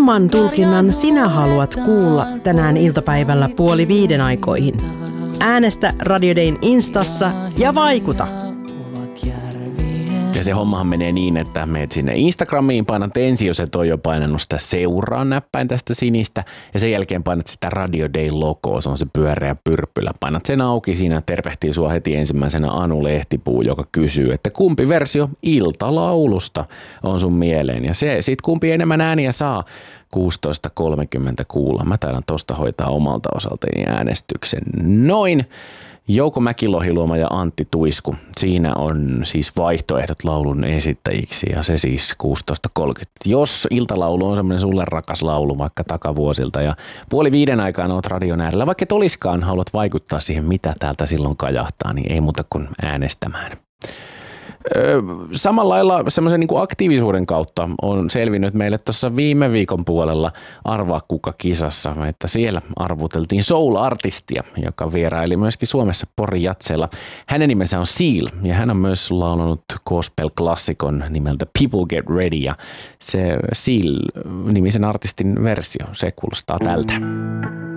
Kumman tulkinnan sinä haluat kuulla tänään iltapäivällä 4:30 aikoihin? Äänestä Radio Dayn Instassa ja vaikuta! Ja se hommahan menee niin, että meet sinne Instagramiin, painat ensin, jos et ole jo painanut sitä seuraa näppäin tästä sinistä, ja sen jälkeen painat sitä Radio Day-logoa, se on se pyöreä pyrppylä. Painat sen auki, siinä tervehtii sua heti ensimmäisenä Anu Lehtipuu, joka kysyy, että kumpi versio iltalaulusta on sun mieleen. Ja se, sit kumpi enemmän ääniä saa 16.30 kuulla. Mä taidan tosta hoitaa omalta osaltani äänestyksen. Noin. Jouko Mäkilohiluoma ja Antti Tuisku. Siinä on siis vaihtoehdot laulun esittäjiksi ja se siis 16.30. Jos iltalaulu on semmoinen sulle rakas laulu vaikka takavuosilta ja 4:30 aikaan oot radion äärellä, vaikka et oliskaan, haluat vaikuttaa siihen mitä täältä silloin kajahtaa, niin ei muuta kuin äänestämään. Samalla lailla semmoisen niin kuin aktiivisuuden kautta on selvinnyt meille tuossa viime viikon puolella Arvaa kuka -kisassa, että siellä arvuteltiin soul-artistia, joka vieraili myöskin Suomessa Porin Jatseella. Hänen nimensä on Seal ja hän on myös laulanut gospel-klassikon nimeltä People Get Ready ja se Seal-nimisen artistin versio, se kuulostaa tältä.